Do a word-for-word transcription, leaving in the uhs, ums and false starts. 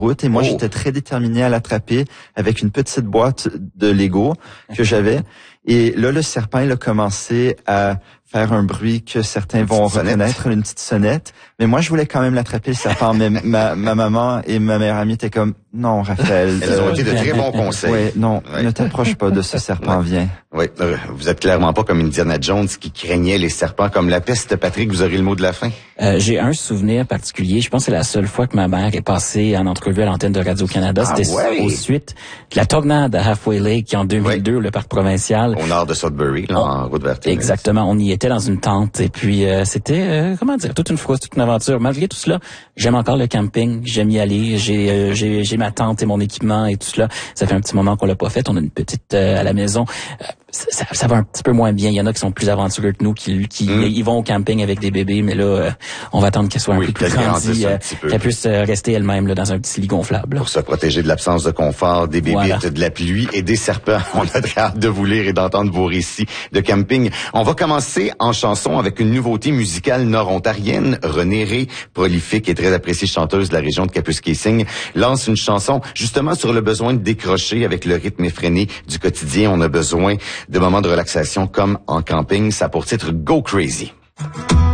route et moi, oh. j'étais très déterminé à l'attraper avec une petite boîte de Lego que j'avais. Et là, le serpent, il a commencé à faire un bruit que certains vont reconnaître, une petite sonnette. Mais moi, je voulais quand même l'attraper, le serpent. Mais ma, ma maman et ma meilleure amie étaient comme, non, Raphaël. Elles euh, ont été de très bons conseils. Ouais, non, ouais. ne t'approche pas de ce serpent, ouais. viens. Oui, euh, vous êtes clairement pas comme Indiana Jones qui craignait les serpents comme la peste. Patrick, vous aurez le mot de la fin? Euh, j'ai un souvenir particulier. Je pense que c'est la seule fois que ma mère est passée en entrevue à l'antenne de Radio-Canada. Ah, C'était ouais. au suite de la tornade à Halfway Lake en deux mille deux, ouais. le parc provincial. Au nord de Sudbury, là, on, en route vers Timmins. Exactement. On y était dans une tente et puis euh, c'était, euh, comment dire, toute une fois, toute une aventure. Malgré tout cela, j'aime encore le camping. J'aime y aller. J'ai, euh, j'ai, j'ai ma tente et mon équipement et tout cela. Ça fait un petit moment qu'on l'a pas fait. On a une petite euh, à la maison. Euh, Ça, ça va un petit peu moins bien. Il y en a qui sont plus aventureux que nous, qui, qui mmh. ils vont au camping avec des bébés, mais là, euh, on va attendre qu'elle soit un oui, peu plus grandie, euh, qu'elle puisse euh, rester elle-même là, dans un petit lit gonflable. Pour se protéger de l'absence de confort, des bébites, voilà. de la pluie et des serpents. On a très hâte de vous lire et d'entendre vos récits de camping. On va commencer en chanson avec une nouveauté musicale nord-ontarienne. Renée Ré, prolifique et très appréciée chanteuse de la région de Kapuskasing, lance une chanson justement sur le besoin de décrocher avec le rythme effréné du quotidien. On a besoin de moments de relaxation comme en camping. Ça a pour titre Go Crazy.